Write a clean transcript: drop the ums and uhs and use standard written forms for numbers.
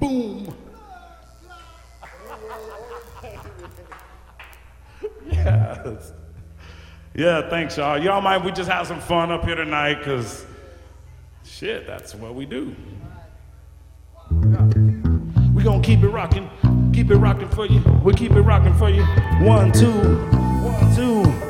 Boom. Yes. Yeah, thanks, y'all. Y'all mind we just have some fun up here tonight, because shit, that's what we do. We gonna keep it rocking for you. We keep it rocking for you. 1, 2, 1, 2.